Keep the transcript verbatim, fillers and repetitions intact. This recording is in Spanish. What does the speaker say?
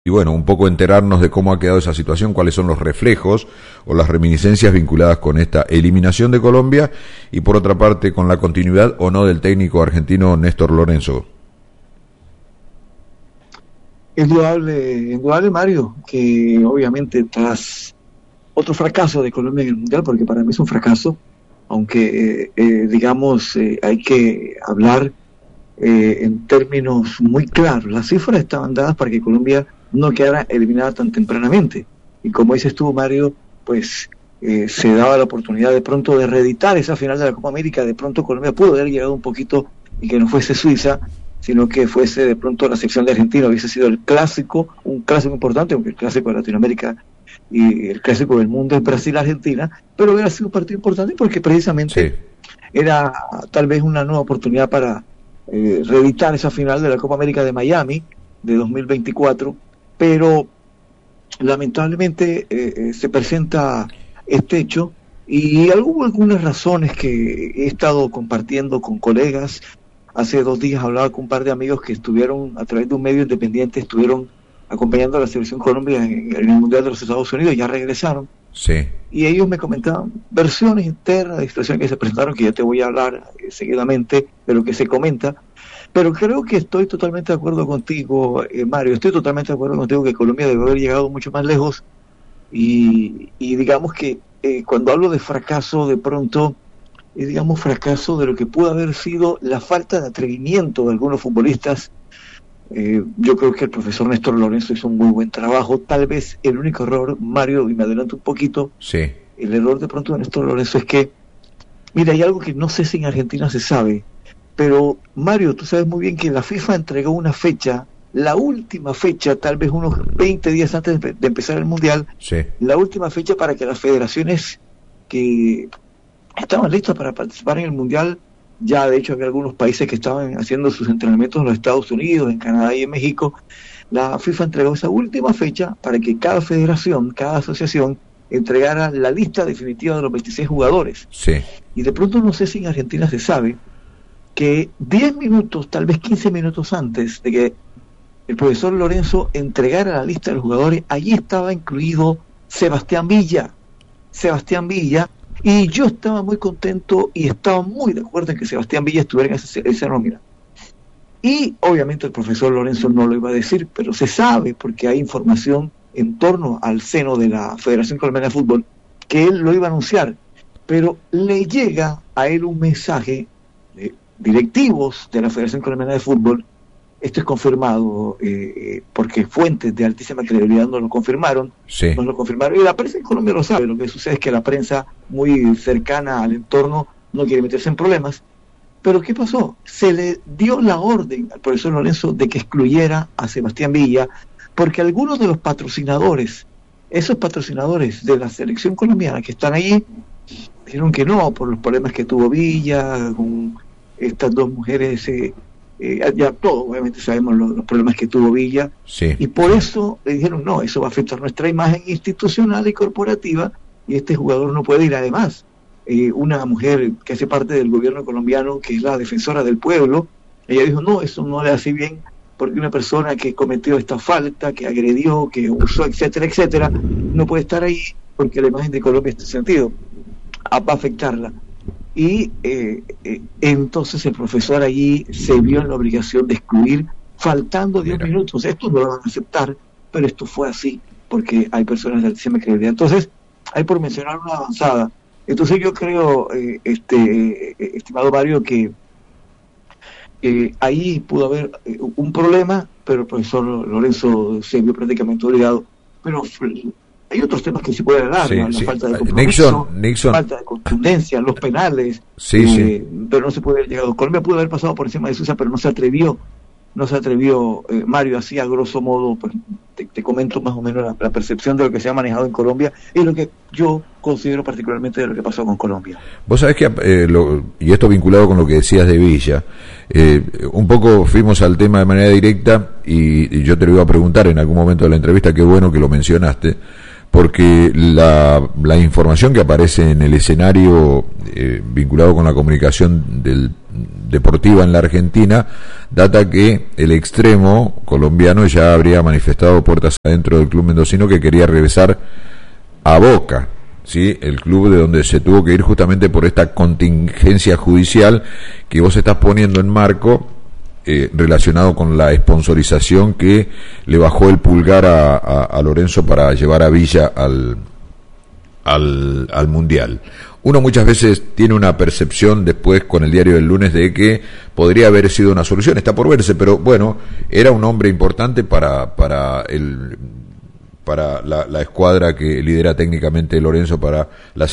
y bueno, un poco enterarnos de cómo ha quedado esa situación, cuáles son los reflejos o las reminiscencias vinculadas con esta eliminación de Colombia y por otra parte con la continuidad o no del técnico argentino Néstor Lorenzo. Es indudable, indudable, Mario, que obviamente tras otro fracaso de Colombia en el Mundial, porque para mí es un fracaso, aunque eh, eh, digamos eh, hay que hablar eh, en términos muy claros. Las cifras estaban dadas para que Colombia no quedara eliminada tan tempranamente, y como dices tú, Mario, pues eh, se daba la oportunidad de pronto de reeditar esa final de la Copa América. De pronto Colombia pudo haber llegado un poquito y que no fuese Suiza, sino que fuese de pronto la sección de Argentina, hubiese sido el clásico, un clásico importante, aunque el clásico de Latinoamérica y el clásico del mundo es Brasil-Argentina, pero hubiera sido un partido importante porque precisamente sí. era tal vez una nueva oportunidad para eh, reeditar esa final de la Copa América de Miami de dos mil veinticuatro, pero lamentablemente eh, eh, se presenta este hecho, y hubo algunas razones que he estado compartiendo con colegas. Hace dos días hablaba con un par de amigos que estuvieron a través de un medio independiente, estuvieron acompañando a la selección Colombia en, en el Mundial de los Estados Unidos, ya regresaron. Sí. Y ellos me comentaban versiones internas de situaciones que se presentaron, que ya te voy a hablar eh, seguidamente de lo que se comenta, pero creo que estoy totalmente de acuerdo contigo, eh, Mario, estoy totalmente de acuerdo contigo que Colombia debe haber llegado mucho más lejos, y, y digamos que eh, cuando hablo de fracaso, de pronto es, digamos, fracaso de lo que pudo haber sido la falta de atrevimiento de algunos futbolistas. Eh, yo creo que el profesor Néstor Lorenzo hizo un muy buen trabajo. Tal vez el único error, Mario, y me adelanto un poquito, sí. el error de pronto de Néstor Lorenzo es que, mira, hay algo que no sé si en Argentina se sabe, pero Mario, tú sabes muy bien que la FIFA entregó una fecha, la última fecha, tal vez unos veinte días antes de, de empezar el Mundial, sí. la última fecha para que las federaciones que estaban listas para participar en el Mundial, ya de hecho había algunos países que estaban haciendo sus entrenamientos en los Estados Unidos, en Canadá y en México, la FIFA entregó esa última fecha para que cada federación, cada asociación entregara la lista definitiva de los veintiséis jugadores. Sí. Y de pronto no sé si en Argentina se sabe que diez minutos, tal vez quince minutos antes de que el profesor Lorenzo entregara la lista de los jugadores, allí estaba incluido Sebastián Villa. Sebastián Villa, y yo estaba muy contento y estaba muy de acuerdo en que Sebastián Villa estuviera en esa, esa nómina. Y obviamente el profesor Lorenzo no lo iba a decir, pero se sabe, porque hay información en torno al seno de la Federación Colombiana de Fútbol, que él lo iba a anunciar, pero le llega a él un mensaje de directivos de la Federación Colombiana de Fútbol. Esto es confirmado eh, porque fuentes de altísima credibilidad nos lo confirmaron, sí. nos lo confirmaron, y la prensa en Colombia lo sabe. Lo que sucede es que la prensa muy cercana al entorno no quiere meterse en problemas. Pero ¿qué pasó? Se le dio la orden al profesor Lorenzo de que excluyera a Sebastián Villa, porque algunos de los patrocinadores, esos patrocinadores de la selección colombiana que están allí, dijeron que no, por los problemas que tuvo Villa con estas dos mujeres. Eh, Eh, ya todos obviamente sabemos los, los problemas que tuvo Villa, sí. y por eso le dijeron no, eso va a afectar nuestra imagen institucional y corporativa, y este jugador no puede ir. Además, eh, una mujer que hace parte del gobierno colombiano, que es la defensora del pueblo, ella dijo no, eso no le hace bien, porque una persona que cometió esta falta, que agredió, que usó, etcétera, etcétera, no puede estar ahí, porque la imagen de Colombia en este sentido va a afectarla. Y eh, eh, entonces el profesor allí se vio en la obligación de excluir, faltando diez minutos. Esto no lo van a aceptar, pero esto fue así, porque hay personas de altísima credibilidad. Entonces, hay por mencionar una avanzada. Entonces yo creo, eh, este eh, estimado Mario, que eh, ahí pudo haber eh, un problema, pero el profesor Lorenzo se vio prácticamente obligado. Pero hay otros temas que se pueden hablar, sí, la, sí. la falta de compromiso, Nixon, Nixon. falta de contundencia, los penales, sí, eh, sí. pero no se puede haber llegado. Colombia pudo haber pasado por encima de Suiza, pero no se atrevió, no se atrevió, eh, Mario, así a grosso modo, pues, te, te comento más o menos la, la percepción de lo que se ha manejado en Colombia y lo que yo considero particularmente de lo que pasó con Colombia. Vos sabés que, eh, lo, y esto vinculado con lo que decías de Villa, eh, un poco fuimos al tema de manera directa y, y yo te lo iba a preguntar en algún momento de la entrevista, qué bueno que lo mencionaste, porque la, la información que aparece en el escenario eh, vinculado con la comunicación del, deportiva en la Argentina data que el extremo colombiano ya habría manifestado puertas adentro del club mendocino que quería regresar a Boca, ¿sí? El club de donde se tuvo que ir justamente por esta contingencia judicial que vos estás poniendo en marco, eh, relacionado con la sponsorización que le bajó el pulgar a, a, a Lorenzo para llevar a Villa al, al, al Mundial. Uno muchas veces tiene una percepción después con el diario del lunes de que podría haber sido una solución, está por verse, pero bueno, era un hombre importante para, para el para la, la escuadra que lidera técnicamente Lorenzo para la